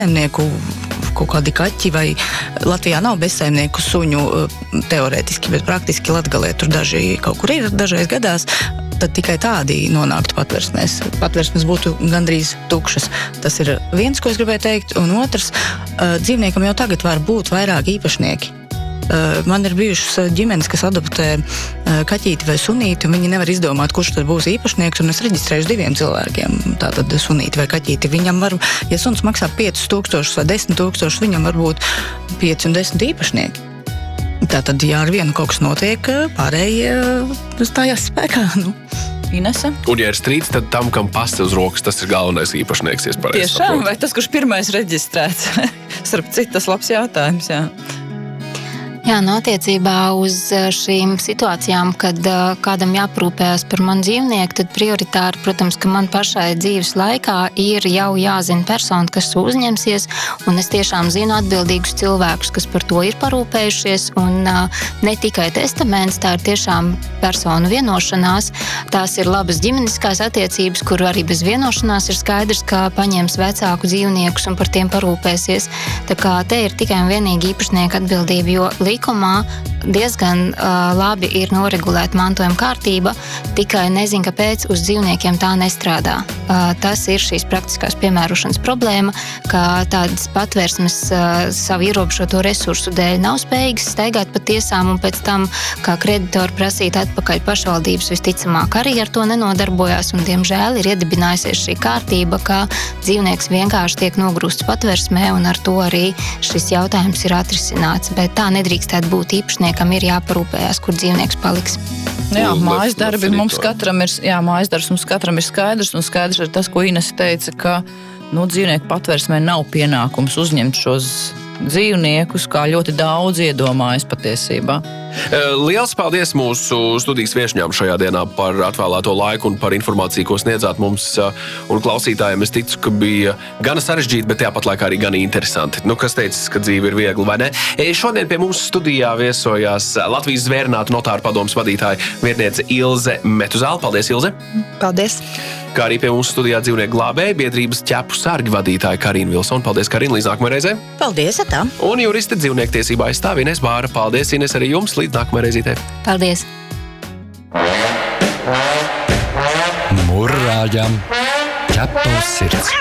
bezsaimnieku kaut kādi kaķi, vai Latvijā nav bezsaimnieku suņu teorētiski, bet praktiski Latgalē tur daži kaut kur ir, dažreiz gadās, tad tikai tādi nonāktu patversmēs. Patversmes būtu gandrīz tukšas. Tas ir viens, ko es gribēju teikt, un otrs, dzīvniekam jau tagad var būt vairāk īpašnieki. Man ir bijušas ģimenes, kas adoptē kaķīti vai sunīti, un viņi nevar izdomāt, kurš tad būs īpašnieks, un es reģistrēju 2 cilvēkiem, tātad sunīti vai kaķīti. Viņam var, ja suns maksā 5,000 vai 10,000, viņam var būt 5 un 10 īpašnieki. Tātad, ja ar vienu kaut kas notiek, pārējie stājās spēkā. Inese? Un ja ir strīds, tad tam, kam pasta uz rokas, tas ir galvenais īpašnieks, Tiešām, vai tas, kurš pirmais reģistrēts? Starp citu, tas labs jautājums, jā. Jā, attiecībā uz šīm situācijām, kad kādam jāprūpējas par manu dzīvnieku, tad prioritāri, protams, ka man pašai dzīves laikā ir jau jāzina persona, kas uzņemsies, un es tiešām zinu atbildīgus cilvēkus, kas par to ir parūpējušies, un ne tikai testaments, tā ir tiešām personu vienošanās, tās ir labas ģimeniskās attiecības, kur arī bez vienošanās ir skaidrs, ka paņems vecāku dzīvniekus un par tiem parūpēsies. Tā kā te ir tikai un vienīgi īpašnieka atbildība, jo likumā diezgan labi ir noregulēta mantojuma kārtība, tikai nezinu, kāpēc uz dzīvniekiem tā nestrādā. Tas ir šīs praktiskās piemērošanas problēma, ka tādas patversmes savu ierobežoto resursu dēļ nav spējīgas staigāt pa tiesām un pēc tam, kā kreditori prasīt atpakaļ pašvaldības, visticamāk arī ar to nenodarbojās, un diemžēl ir iedibinājusies šī kārtība, ka dzīvnieks vienkārši tiek nogrūsts patversmē, un ar to arī šis jautājums ir atrisināts, bet tā nedrīkstētu būt. Īpašniekam ir jāparūpējās, kur dzīvnieks paliks. Jā, mājas darbs mums katram ir skaidrs, un skaidrs ir tas, ko Inese teica, ka dzīvnieku patversmē nav pienākums uzņemt šos dzīvniekus, kā ļoti daudz iedomājas patiesībā. Liels paldies mūsu studijas viešņām šajā dienā par atvēlēto laiku un par informāciju, ko sniedzāt mums un klausītājiem. Es ticu, ka bija gana sarežģīti, bet tāpat laikā arī gana interesanti. Kas teicis, ka dzīve ir viegli, vai ne? Šodien pie mums studijā viesojās Latvijas zvērinātu notāru padomes vadītāja vietniece Ilze Metuzāle. Paldies, Ilze! Paldies! Kā arī pie mums studijā dzīvnieku glābēja biedrības ķepu sargi vadītāja Karina Vilsona. Paldies, Karina, līdz nākamajai reizei. Paldies, atā! Un juriste dzīvniektiesībā aizstāv Ines Bāra. Paldies, Ines, arī jums. Līdz nākamajai reizītei. Paldies! Murrājam ķepavs sirds.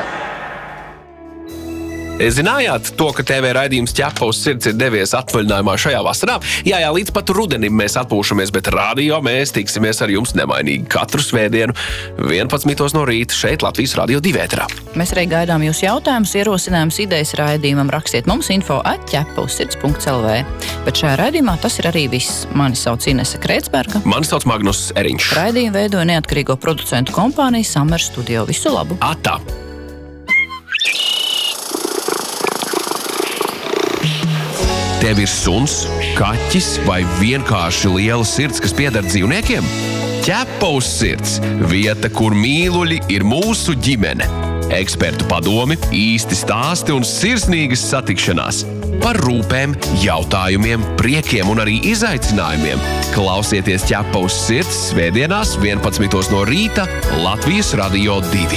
Zinājāt to, ka TV raidījums Ķepavs sirds ir devies atvaļinājumā šajā vasarā? Jā, līdz pat rudenim mēs atpūšamies, bet radio mēs tiksimies ar jums nemainīgi katru svētdienu 11 no rīta šeit Latvijas Radio 2 ēterā. Mēs arī gaidām jūs jautājumus, ierosinājumus, idejas raidījumam. Rakstiet mums info@ķepavsirds.lv. Bet šajā raidījumā tas ir arī viss. Mani sauc Inese Krēcberga. Mani sauc Magnus Eriņš. Raidījumu veidoja neatkarīgo producentu kompānija Summer Studio. Visu labu! Atā! Tev ir suns, kaķis vai vienkārši liela sirds, kas pieder dzīvniekiem? Ķepavs sirds – vieta, kur mīluļi ir mūsu ģimene. Ekspertu padomi, īsti stāsti un sirsnīgas satikšanās. Par rūpēm, jautājumiem, priekiem un arī izaicinājumiem. Klausieties Ķepavs sirds svētdienās 11 no rīta Latvijas Radio 2.